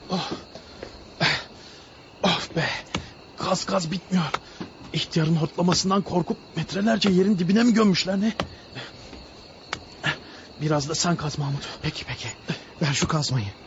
Oh. Of be. Kaz bitmiyor. İhtiyarın hortlamasından korkup metrelerce yerin dibine mi gömmüşler ne? Biraz da sen kaz Mahmut. Peki. Ver şu kazmayı.